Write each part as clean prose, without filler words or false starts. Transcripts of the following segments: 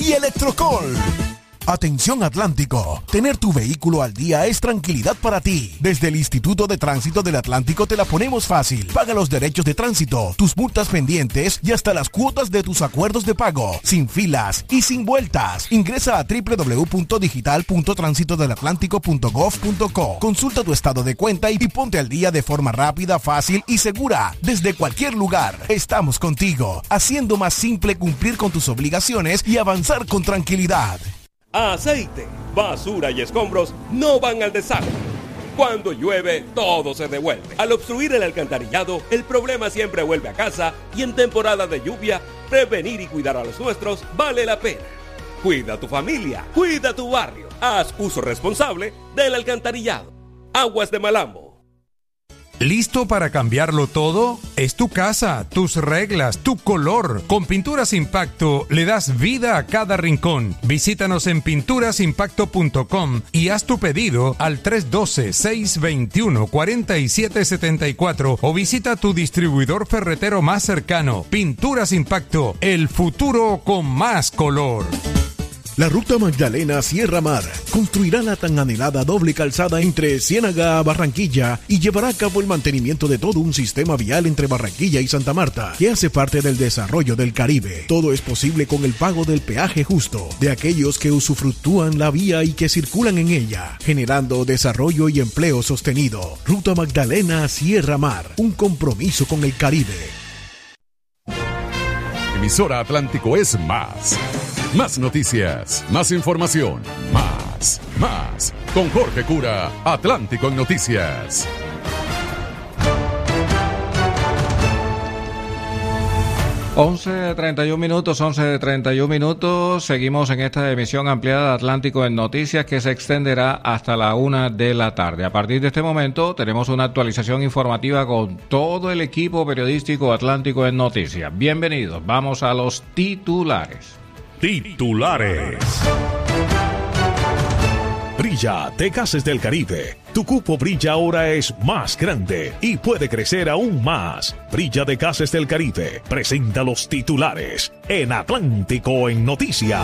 y Electrocol. Atención Atlántico, tener tu vehículo al día es tranquilidad para ti. Desde el Instituto de Tránsito del Atlántico te la ponemos fácil. Paga los derechos de tránsito, tus multas pendientes y hasta las cuotas de tus acuerdos de pago, sin filas y sin vueltas. Ingresa a www.digital.transitodelatlántico.gov.co. Consulta tu estado de cuenta y ponte al día de forma rápida, fácil y segura. Desde cualquier lugar, estamos contigo, haciendo más simple cumplir con tus obligaciones y avanzar con tranquilidad. Aceite, basura y escombros no van al desagüe. Cuando llueve, todo se devuelve. Al obstruir el alcantarillado, el problema siempre vuelve a casa y en temporada de lluvia, prevenir y cuidar a los nuestros vale la pena. Cuida a tu familia, cuida a tu barrio. Haz uso responsable del alcantarillado. Aguas de Malambo. ¿Listo para cambiarlo todo? Es tu casa, tus reglas, tu color. Con Pinturas Impacto le das vida a cada rincón. Visítanos en pinturasimpacto.com y haz tu pedido al 312-621-4774 o visita tu distribuidor ferretero más cercano. Pinturas Impacto, el futuro con más color. La Ruta Magdalena Sierra Mar construirá la tan anhelada doble calzada entre Ciénaga a Barranquilla y llevará a cabo el mantenimiento de todo un sistema vial entre Barranquilla y Santa Marta, que hace parte del desarrollo del Caribe. Todo es posible con el pago del peaje justo de aquellos que usufructúan la vía y que circulan en ella, generando desarrollo y empleo sostenido. Ruta Magdalena Sierra Mar, un compromiso con el Caribe. Emisora Atlántico es más. Más noticias, más información, más. Con Jorge Cura, Atlántico en Noticias. Once de 31 minutos. Seguimos en esta emisión ampliada de Atlántico en Noticias que se extenderá hasta la 1 de la tarde. A partir de este momento tenemos una actualización informativa con todo el equipo periodístico Atlántico en Noticias. Bienvenidos. Vamos a los titulares. Brilla de Gases del Caribe. Tu cupo Brilla ahora es más grande y puede crecer aún más. Brilla de Gases del Caribe presenta los titulares en Atlántico en Noticias.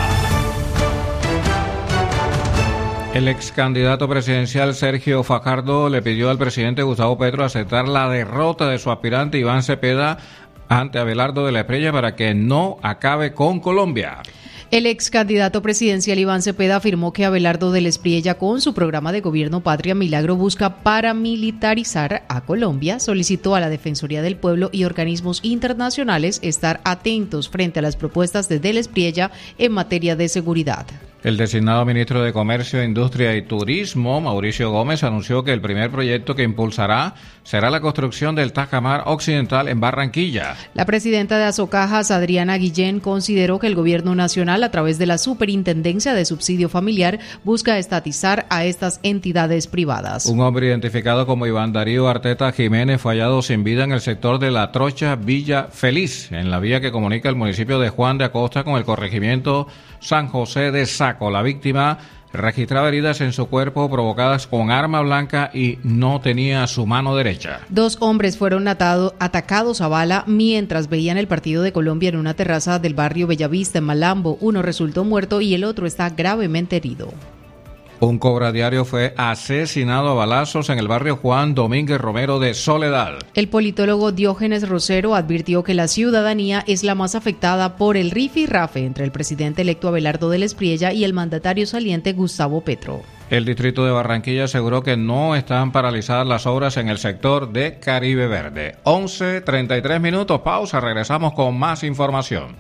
El ex candidato presidencial Sergio Fajardo le pidió al presidente Gustavo Petro aceptar la derrota de su aspirante Iván Cepeda ante Abelardo de la Espriella para que no acabe con Colombia. El ex candidato presidencial Iván Cepeda afirmó que Abelardo de la Espriella, con su programa de gobierno Patria Milagro, busca paramilitarizar a Colombia. Solicitó a la Defensoría del Pueblo y organismos internacionales estar atentos frente a las propuestas de la Espriella en materia de seguridad. El designado ministro de Comercio, Industria y Turismo, Mauricio Gómez, anunció que el primer proyecto que impulsará será la construcción del Tajamar Occidental en Barranquilla. La presidenta de Asocajas, Adriana Guillén, consideró que el gobierno nacional, a través de la Superintendencia de Subsidio Familiar, busca estatizar a estas entidades privadas. Un hombre identificado como Iván Darío Arteta Jiménez fue hallado sin vida en el sector de La Trocha, Villa Feliz, en la vía que comunica el municipio de Juan de Acosta con el corregimiento San José de Saco. La víctima registraba heridas en su cuerpo provocadas con arma blanca y no tenía su mano derecha. 2 hombres fueron atacados a bala mientras veían el partido de Colombia en una terraza del barrio Bellavista en Malambo. Uno resultó muerto y el otro está gravemente herido. Un cobradiario fue asesinado a balazos en el barrio Juan Domínguez Romero de Soledad. El politólogo Diógenes Rosero advirtió que la ciudadanía es la más afectada por el rifirrafe entre el presidente electo Abelardo de la Espriella y el mandatario saliente Gustavo Petro. El distrito de Barranquilla aseguró que no están paralizadas las obras en el sector de Caribe Verde. 11:33 minutos, pausa, regresamos con más información.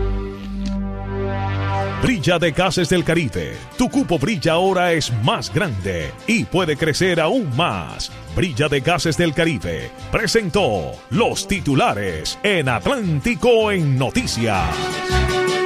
Brilla de Gases del Caribe. Tu cupo Brilla ahora es más grande y puede crecer aún más. Brilla de Gases del Caribe presentó los titulares en Atlántico en Noticias.